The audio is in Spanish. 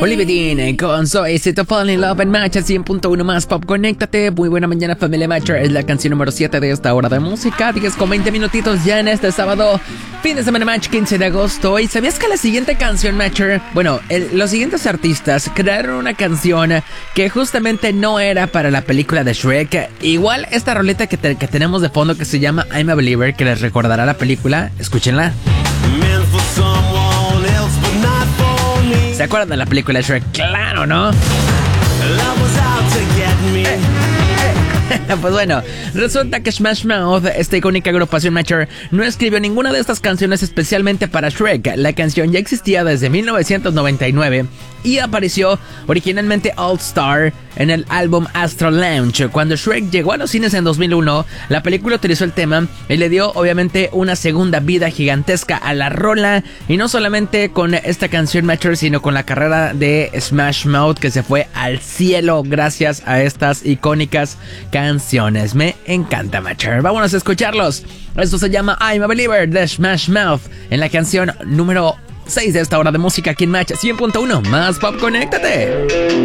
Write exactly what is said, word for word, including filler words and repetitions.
Olivia Dean con Zoe, Set to Fall in Love and Match a cien punto uno más Pop. Conéctate. Muy buena mañana, familia Matcher. Es la canción número siete de esta hora de música. diez con veinte minutitos ya en este sábado, fin de semana Match, quince de agosto. ¿Y sabías que la siguiente canción, Matcher? Bueno, el, los siguientes artistas crearon una canción que justamente no era para la película de Shrek. Igual esta roleta que, te, que tenemos de fondo que se llama I'm a Believer, que les recordará la película. Escúchenla. ¿Se acuerdan de la película de Shrek? Claro, ¿no? Pues bueno, resulta que Smash Mouth, esta icónica agrupación Matcher, no escribió ninguna de estas canciones especialmente para Shrek. La canción ya existía desde mil novecientos noventa y nueve y apareció originalmente All Star en el álbum Astro Lounge. Cuando Shrek llegó a los cines en dos mil uno, la película utilizó el tema y le dio obviamente una segunda vida gigantesca a la rola, y no solamente con esta canción Matcher, sino con la carrera de Smash Mouth, que se fue al cielo gracias a estas icónicas canciones. Me encanta Matcher. Vámonos a escucharlos. Esto se llama I'm a Believer de Smash Mouth, en la canción número seis de esta hora de música aquí en Match cien punto uno más Pop. Conéctate.